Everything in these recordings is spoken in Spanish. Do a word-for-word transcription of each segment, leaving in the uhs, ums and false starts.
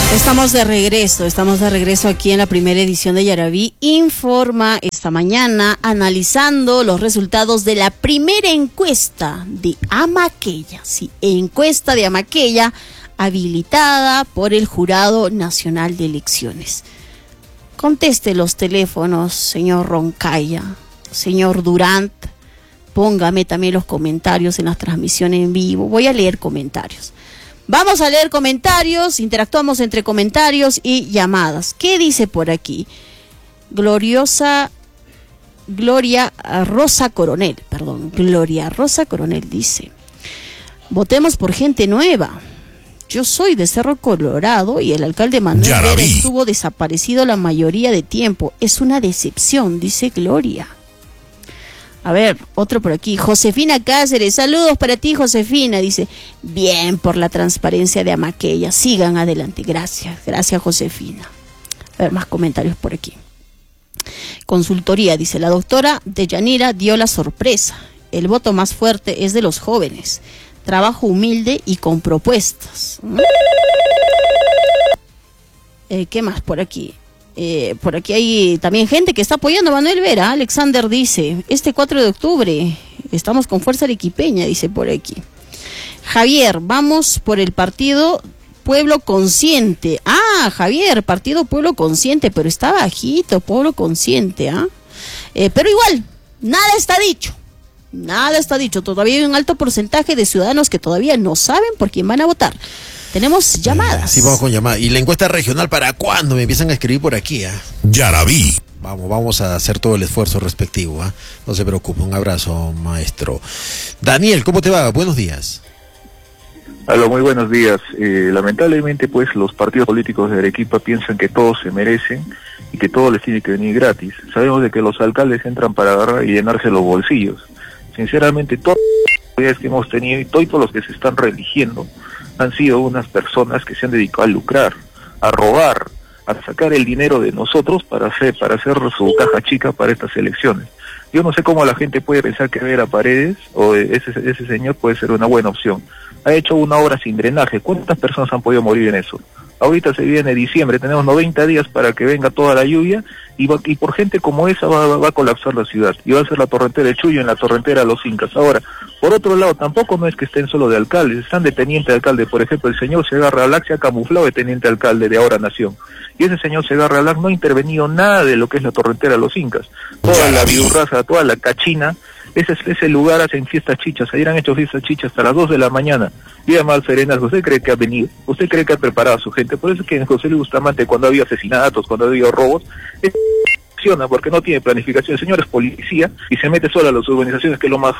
Estamos de regreso, estamos de regreso aquí en la primera edición de Yaraví Informa esta mañana, analizando los resultados de la primera encuesta de Amaquella, sí, encuesta de Amaquella habilitada por el Jurado Nacional de Elecciones. Conteste los teléfonos, señor Roncaya, señor Durant, póngame también los comentarios en las transmisiones en vivo, voy a leer comentarios. Vamos a leer comentarios, interactuamos entre comentarios y llamadas. ¿Qué dice por aquí? Gloriosa, Gloria Rosa Coronel, perdón, Gloria Rosa Coronel dice: votemos por gente nueva. Yo soy de Cerro Colorado y el alcalde Manuel Vera estuvo desaparecido la mayoría de tiempo. Es una decepción, dice Gloria. A ver, otro por aquí, Josefina Cáceres, saludos para ti, Josefina, dice, bien por la transparencia de Amaquella, sigan adelante, gracias, gracias Josefina. A ver, más comentarios por aquí. Consultoría, dice, la doctora Deyanira dio la sorpresa, el voto más fuerte es de los jóvenes, trabajo humilde y con propuestas. Eh, ¿Qué más por aquí? Eh, por aquí hay también gente que está apoyando a Manuel Vera. Alexander dice, este cuatro de octubre estamos con fuerza arequipeña, dice por aquí. Javier, vamos por el partido Pueblo Consciente. Ah, Javier, partido Pueblo Consciente, pero está bajito, Pueblo Consciente, ¿ah? Eh, pero igual, nada está dicho. Nada está dicho. Todavía hay un alto porcentaje de ciudadanos que todavía no saben por quién van a votar. Tenemos llamadas. Sí, vamos con llamadas. ¿Y la encuesta regional para cuándo? Me empiezan a escribir por aquí, ¿ah? ¿eh? Ya la vi. Vamos, vamos a hacer todo el esfuerzo respectivo, ¿ah? ¿eh? No se preocupe. Un abrazo, maestro. Daniel, ¿cómo te va? Buenos días. Hola, muy buenos días. Eh, lamentablemente, pues, los partidos políticos de Arequipa piensan que todos se merecen y que todo les tiene que venir gratis. Sabemos de que los alcaldes entran para agarrar y llenarse los bolsillos. Sinceramente, todas las que hemos tenido y todos los que se están religiendo han sido unas personas que se han dedicado a lucrar, a robar, a sacar el dinero de nosotros para hacer para hacer su caja chica para estas elecciones. Yo no sé cómo la gente puede pensar que Vera Paredes o ese, ese señor puede ser una buena opción. Ha hecho una obra sin drenaje. ¿Cuántas personas han podido morir en eso? Ahorita se viene diciembre, tenemos noventa días para que venga toda la lluvia y, va, y por gente como esa va, va, va a colapsar la ciudad y va a ser la torrentera de Chuyo en la torrentera de los Incas. Ahora, por otro lado, tampoco no es que estén solo de alcaldes, están de teniente alcalde. Por ejemplo, el señor Segarra Alac se ha camuflado de teniente alcalde de Ahora Nación. Y ese señor Segarra Alac no ha intervenido nada de lo que es la torrentera de los Incas. Toda la biurraza, toda la cachina, ese, ese lugar hacen fiestas chichas, ayer han hecho fiestas chichas hasta las dos de la mañana. Día mal serenas, ¿usted cree que ha venido? ¿Usted cree que ha preparado a su gente? Por eso es que en José Luis Bustamante, cuando había asesinatos, cuando había robos, es funciona porque no tiene planificación. El señor es policía y se mete solo a las urbanizaciones, que es lo más...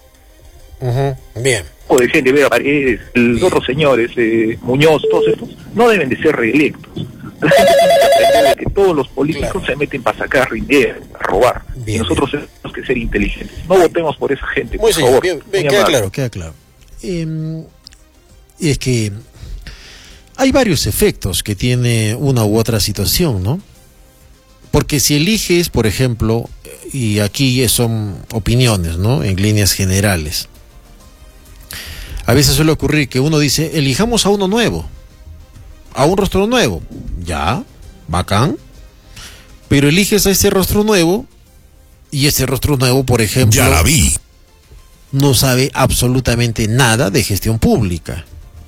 Uh-huh. Bien. O de gente, Vera Paredes, los otros señores, eh, Muñoz, todos estos, no deben de ser reelectos. La gente tiene que aprender de que todos los políticos claro. se meten para sacar dinero, para robar. Bien, y nosotros bien. tenemos que ser inteligentes. No votemos por esa gente, Muy por señor, favor. Bien, bien, queda claro, queda claro. Eh, y es que hay varios efectos que tiene una u otra situación, ¿no? Porque si eliges, por ejemplo, y aquí son opiniones, ¿no? En líneas generales. A veces suele ocurrir que uno dice, elijamos a uno nuevo, a un rostro nuevo. Ya, bacán. Pero eliges a ese rostro nuevo y ese rostro nuevo, por ejemplo, ya la vi. No sabe absolutamente nada de gestión pública,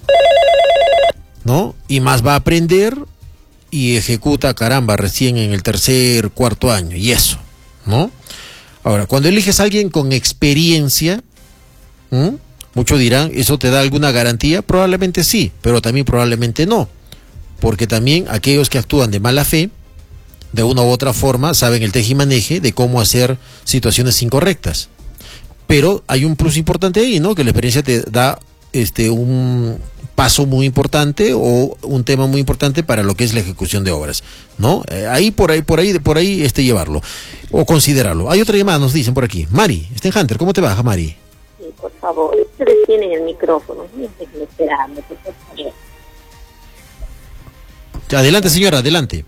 ¿no? Y más va a aprender y ejecuta, caramba, recién en el tercer, cuarto año, y eso, ¿no? Ahora, cuando eliges a alguien con experiencia, ¿m? muchos dirán, ¿eso te da alguna garantía? Probablemente sí, pero también probablemente no, porque también aquellos que actúan de mala fe, de una u otra forma, saben el tejimaneje de cómo hacer situaciones incorrectas. Pero hay un plus importante ahí, ¿no? Que la experiencia te da este un paso muy importante o un tema muy importante para lo que es la ejecución de obras, ¿no? Eh, ahí por ahí por ahí por ahí este llevarlo o considerarlo. Hay otra llamada, nos dicen por aquí. Mari, Stenhunter, ¿cómo te va, Mari? Sí, por favor, ustedes tienen el micrófono, no estén esperando, por favor. Adelante, señora, adelante.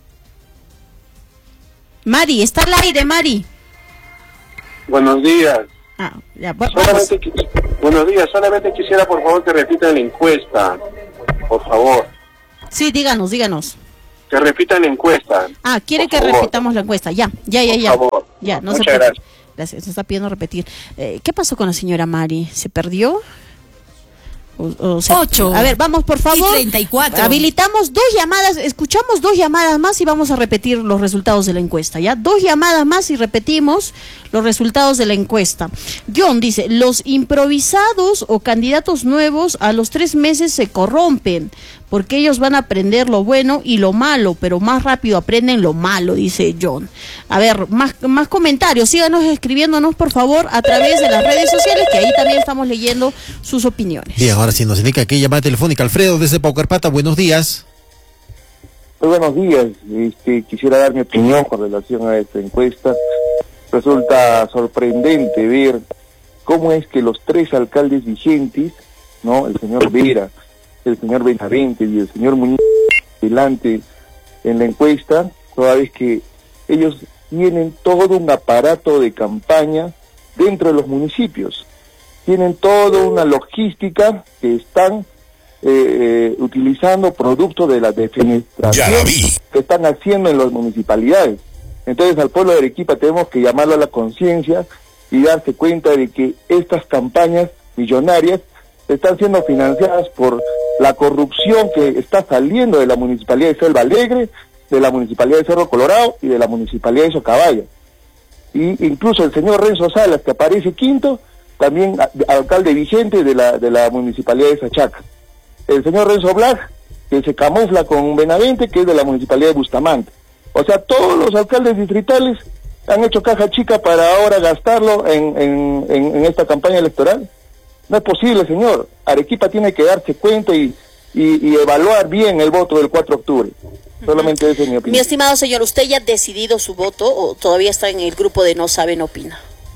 Mari, está al aire, Mari. Buenos días. Ah, ya, vamos. Solamente, buenos días, solamente quisiera por favor que repitan la encuesta, por favor. Sí, díganos, díganos. Que repitan la encuesta. Ah, quiere por que favor. repitamos la encuesta. Ya, ya, ya, ya. Por favor. Ya, no Muchas se gracias. Gracias, se está pidiendo repetir. Eh, ¿Qué pasó con la señora Mari? ¿Se perdió? O, o se... Ocho. A ver, vamos, por favor. Y treinta y cuatro. Habilitamos dos llamadas, escuchamos dos llamadas más y vamos a repetir los resultados de la encuesta, ¿ya? Dos llamadas más y repetimos los resultados de la encuesta. John dice, los improvisados o candidatos nuevos a los tres meses se corrompen, porque ellos van a aprender lo bueno y lo malo, pero más rápido aprenden lo malo, dice John. A ver, más, más comentarios, síganos escribiéndonos, por favor, a través de las redes sociales, que ahí también estamos leyendo sus opiniones. Bien, ahora sí nos indica que llamada telefónica. Alfredo, desde Paucarpata, buenos días. Muy buenos días. Este, quisiera dar mi opinión con relación a esta encuesta. Resulta sorprendente ver cómo es que los tres alcaldes vigentes, ¿no? El señor Vera, el señor Benavente y el señor Muñoz, delante en la encuesta, toda vez que ellos tienen todo un aparato de campaña dentro de los municipios. Tienen toda una logística que están eh, eh, utilizando producto de la defenestración que están haciendo en las municipalidades. Entonces al pueblo de Arequipa tenemos que llamarlo a la conciencia y darse cuenta de que estas campañas millonarias están siendo financiadas por la corrupción que está saliendo de la municipalidad de Selva Alegre, de la municipalidad de Cerro Colorado y de la municipalidad de Socabaya. Y incluso el señor Renzo Salas, que aparece quinto, también a, alcalde vigente de la de la municipalidad de Sachaca. El señor Renzo Blas, que se camufla con Benavente, que es de la municipalidad de Bustamante. O sea, todos los alcaldes distritales han hecho caja chica para ahora gastarlo en, en, en, en esta campaña electoral. No es posible, señor. Arequipa tiene que darse cuenta y, y, y evaluar bien el voto del cuatro de octubre. Solamente esa es mi opinión. Mi estimado señor, ¿usted ya ha decidido su voto o todavía está en el grupo de no sabe, no opina?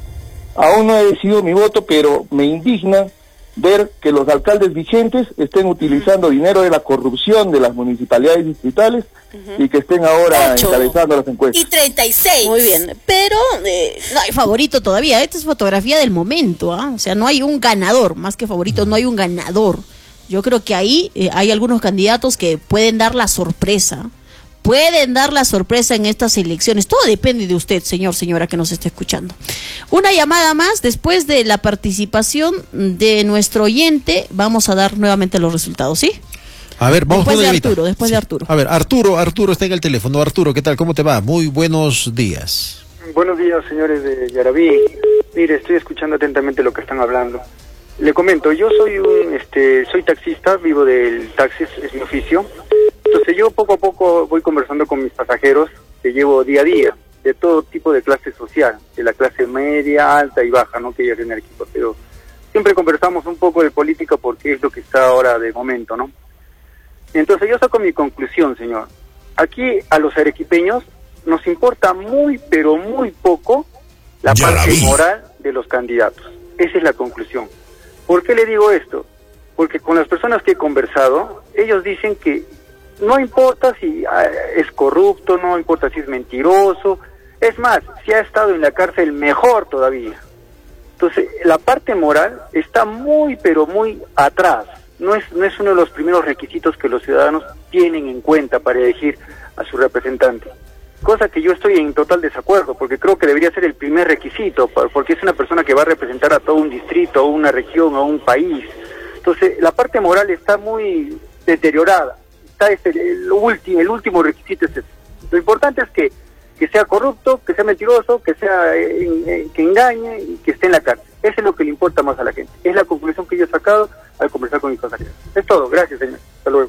Aún no he decidido mi voto, pero me indigna ver que los alcaldes vigentes estén utilizando uh-huh. dinero de la corrupción de las municipalidades distritales uh-huh. y que estén ahora Ocho. encabezando las encuestas. Y treinta y seis. Muy bien, pero eh, no hay favorito todavía. Esta es fotografía del momento, ¿ah? ¿eh? O sea, no hay un ganador, más que favorito, no hay un ganador. Yo creo que ahí eh, hay algunos candidatos que pueden dar la sorpresa. Pueden dar la sorpresa en estas elecciones. Todo depende de usted, señor, señora, que nos esté escuchando. Una llamada más, después de la participación de nuestro oyente, vamos a dar nuevamente los resultados, ¿sí? A ver, vamos después con de Evita. Arturo, después sí. de Arturo. A ver, Arturo, Arturo está en el teléfono. Arturo, ¿qué tal? ¿Cómo te va? Muy buenos días. Buenos días, señores de Yaraví. Mire, estoy escuchando atentamente lo que están hablando. Le comento, yo soy un, este, soy taxista, vivo del taxi, es mi oficio. Entonces yo poco a poco voy conversando con mis pasajeros que llevo día a día, de todo tipo de clase social, de la clase media, alta y baja, ¿no? Que hay en Arequipa, pero siempre conversamos un poco de política porque es lo que está ahora de momento, ¿no? Entonces yo saco mi conclusión, señor. Aquí a los arequipeños nos importa muy, pero muy poco la ya parte la moral de los candidatos. Esa es la conclusión. ¿Por qué le digo esto? Porque con las personas que he conversado, ellos dicen que no importa si es corrupto, no importa si es mentiroso, es más, si ha estado en la cárcel, mejor todavía. Entonces, la parte moral está muy, pero muy atrás. No es, no es uno de los primeros requisitos que los ciudadanos tienen en cuenta para elegir a su representante. Cosa que yo estoy en total desacuerdo, porque creo que debería ser el primer requisito, porque es una persona que va a representar a todo un distrito, a una región, a un país. Entonces, la parte moral está muy deteriorada. Está ese, el, ulti, el último requisito es ese. Lo importante es que, que sea corrupto, que sea mentiroso, que sea eh, eh, que engañe y que esté en la cárcel. Eso es lo que le importa más a la gente. Es la conclusión que yo he sacado al conversar con mis pasajeros. Es todo. Gracias, señor. Hasta luego.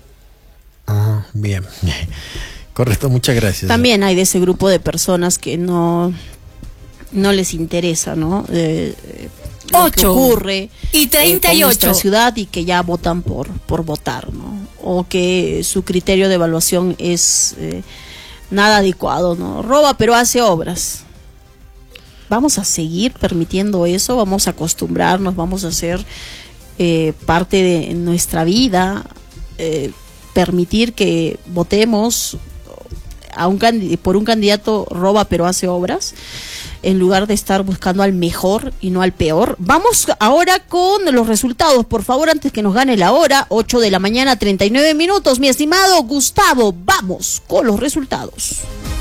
Ah, bien. Correcto, muchas gracias. También hay de ese grupo de personas que no, no les interesa, ¿no? Eh, lo Ocho. que ocurre y treinta y ocho. En nuestra ciudad y que ya votan por, por votar, ¿no? O que su criterio de evaluación es eh, nada adecuado, ¿no? Roba pero hace obras. Vamos a seguir permitiendo eso, vamos a acostumbrarnos, vamos a hacer eh, parte de nuestra vida, eh, permitir que votemos a un por un candidato roba pero hace obras. en lugar de estar buscando al mejor y no al peor. Vamos ahora con los resultados, por favor, antes que nos gane la hora, ocho de la mañana, treinta y nueve minutos. Mi estimado Gustavo, vamos con los resultados.